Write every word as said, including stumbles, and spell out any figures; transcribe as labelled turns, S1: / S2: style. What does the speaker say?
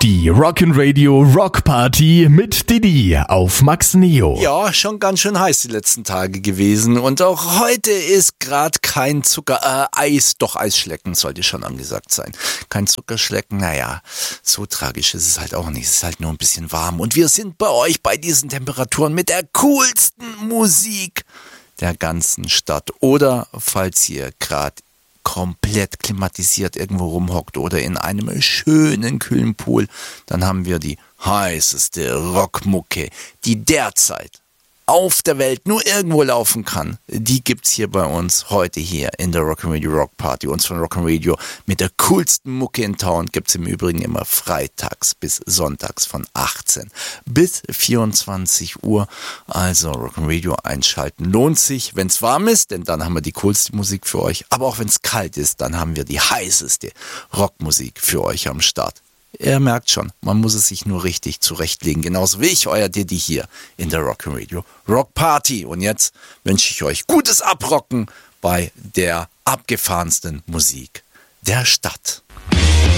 S1: Die Rockin' Rock Party mit Didi auf Max Neo.
S2: Ja, schon ganz schön heiß die letzten Tage gewesen und auch heute ist gerade kein Zucker, äh, Eis, doch Eisschlecken sollte schon angesagt sein. Kein Zuckerschlecken, naja, so tragisch ist es halt auch nicht, es ist halt nur ein bisschen warm und wir sind bei euch bei diesen Temperaturen mit der coolsten Musik der ganzen Stadt. Oder falls ihr gerade komplett klimatisiert irgendwo rumhockt oder in einem schönen kühlen Pool, dann haben wir die heißeste Rockmucke, die derzeit auf der Welt nur irgendwo laufen kann. Die gibt's hier bei uns heute hier in der Rock'n'Radio Rock Party. Uns von Rock'n'Radio mit der coolsten Mucke in Town gibt's im Übrigen immer freitags bis sonntags von achtzehn bis vierundzwanzig Uhr. Also Rock'n'Radio einschalten lohnt sich, wenn's warm ist, denn dann haben wir die coolste Musik für euch. Aber auch wenn's kalt ist, dann haben wir die heißeste Rockmusik für euch am Start. Ihr merkt schon, man muss es sich nur richtig zurechtlegen, genauso wie ich, euer Diddy hier in der Rock'n'Radio Rock Party. Und jetzt wünsche ich euch gutes Abrocken bei der abgefahrensten Musik der Stadt.